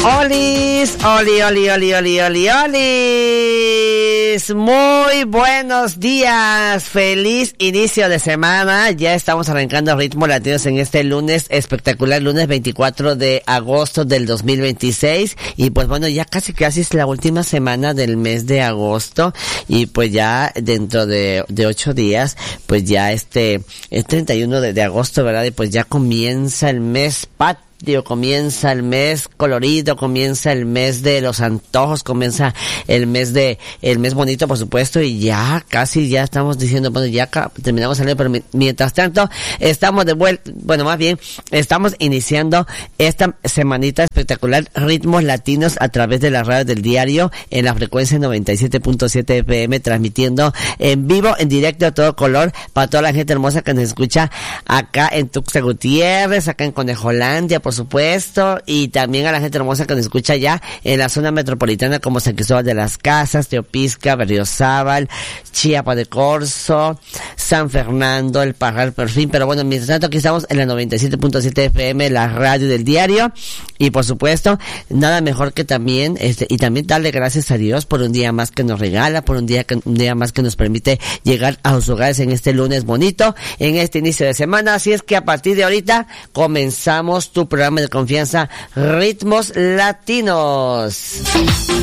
Olis, olis. Muy buenos días. Feliz inicio de semana. Ya estamos arrancando Ritmos Latinos en este lunes espectacular, lunes 24 de agosto del 2026. Y pues bueno, ya casi es la última semana del mes de agosto. Y pues ya dentro de 8 días, pues ya es 31 de agosto, ¿verdad? Y pues ya comienza el mes patrio. Comienza el mes colorido, comienza el mes de los antojos, comienza el mes bonito, por supuesto, y ya casi ya estamos diciendo, bueno, ya terminamos el año, pero mientras tanto estamos de vuelta, bueno, más bien estamos iniciando esta semanita espectacular, Ritmos Latinos, a través de la radio del diario en la frecuencia 97.7 FM, transmitiendo en vivo, en directo, a todo color, para toda la gente hermosa que nos escucha acá en Tuxtla Gutiérrez, acá en Conejolandia, por supuesto, y también a la gente hermosa que nos escucha ya en la zona metropolitana como San Cristóbal de las Casas, Teopisca, Berriozábal, Chiapa de Corzo, San Fernando, El Parral, por fin. Pero bueno, mientras tanto aquí estamos en la 97.7 FM, la radio del diario, y por supuesto, nada mejor que también, y también darle gracias a Dios por un día más que nos regala, por un día más que nos permite llegar a sus hogares en este lunes bonito, en este inicio de semana. Así es que a partir de ahorita comenzamos tu programa de confianza, Ritmos Latinos.